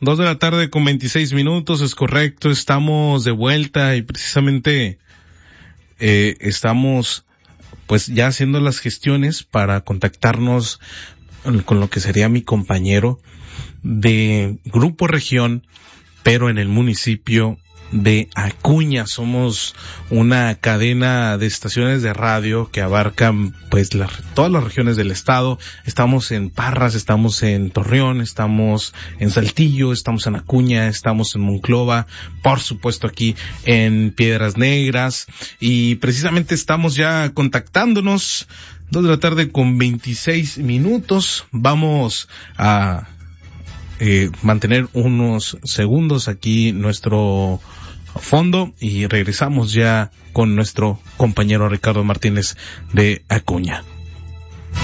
2 de la tarde con 26 minutos, es correcto, estamos de vuelta y precisamente estamos pues ya haciendo las gestiones para contactarnos con lo que sería mi compañero de Grupo Región, pero en el municipio de Acuña. Somos una cadena de estaciones de radio que abarcan pues todas las regiones del estado. Estamos en Parras, estamos en Torreón, estamos en Saltillo, estamos en Acuña, estamos en Monclova, por supuesto aquí en Piedras Negras, y precisamente estamos ya contactándonos. 2 de la tarde con 26 minutos. Vamos a mantener unos segundos aquí nuestro fondo y regresamos ya con nuestro compañero Ricardo Martínez de Acuña.